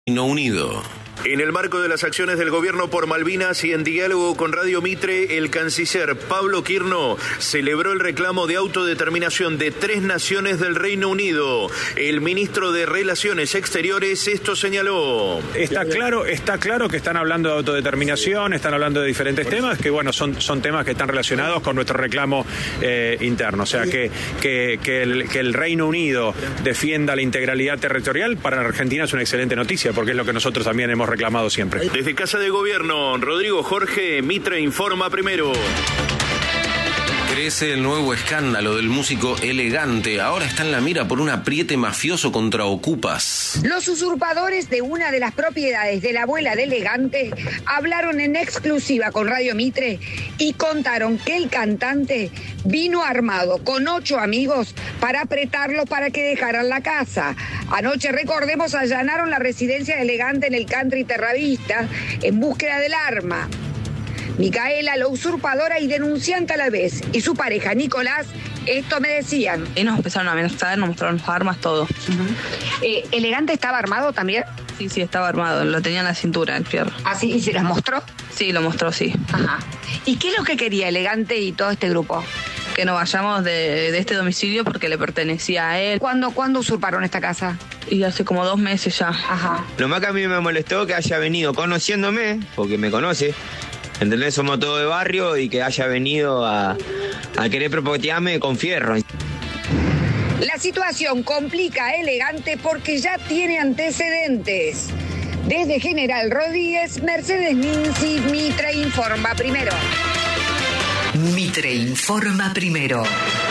Reino Unido. En el marco de las acciones del gobierno por Malvinas y en diálogo con Radio Mitre, el canciller Pablo Quirno celebró el reclamo de autodeterminación de 3 naciones del Reino Unido. El ministro de Relaciones Exteriores esto señaló. Está claro que están hablando de autodeterminación, están hablando de diferentes temas, que bueno, son temas que están relacionados con nuestro reclamo interno. O sea, que el Reino Unido defienda la integralidad territorial para Argentina es una excelente noticia, porque es lo que nosotros también hemos reclamado siempre. Desde Casa de Gobierno, Rodrigo Jorge, Mitre informa primero. Crece el nuevo escándalo del músico Elegante. Ahora está en la mira por un apriete mafioso contra ocupas. Los usurpadores de una de las propiedades de la abuela de Elegante hablaron en exclusiva con Radio Mitre y contaron que el cantante vino armado con 8 amigos para apretarlos para que dejaran la casa. Anoche, recordemos, allanaron la residencia de Elegante en el country Terravista en búsqueda del arma. Micaela, la usurpadora y denunciante a la vez, y su pareja Nicolás, esto me decían. Y nos empezaron a amenazar, nos mostraron las armas, todo. ¿Elegante estaba armado también? Sí, estaba armado, lo tenía en la cintura, el fierro. ¿Ah, sí? ¿Y se las mostró? Sí, lo mostró, sí. Ajá. ¿Y qué es lo que quería Elegante y todo este grupo? Que nos vayamos de este domicilio porque le pertenecía a él. ¿Cuándo usurparon esta casa? Y hace como 2 meses ya. Ajá. Lo más que a mí me molestó que haya venido conociéndome, porque me conoce. ¿Entendés? Somos todos de barrio y que haya venido a querer propotearme con fierro. La situación complica a Elegante porque ya tiene antecedentes. Desde General Rodríguez, Mercedes Ninzi, Mitre informa primero. Mitre informa primero.